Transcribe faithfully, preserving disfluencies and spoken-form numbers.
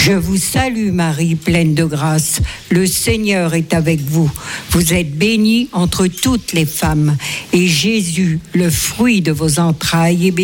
Je vous salue Marie, pleine de grâce. Le Seigneur est avec vous. Vous êtes bénie entre toutes les femmes. Et Jésus, le fruit de vos entrailles, est béni.